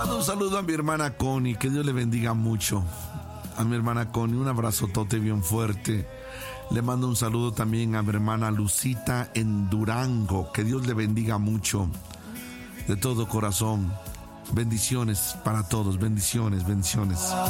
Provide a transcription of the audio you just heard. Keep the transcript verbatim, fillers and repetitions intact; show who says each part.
Speaker 1: Un saludo a mi hermana Connie, que Dios le bendiga mucho. A mi hermana Connie, un abrazotote bien fuerte. Le mando un saludo también a mi hermana Lucita en Durango, que Dios le bendiga mucho, de todo corazón. Bendiciones para todos, bendiciones, bendiciones.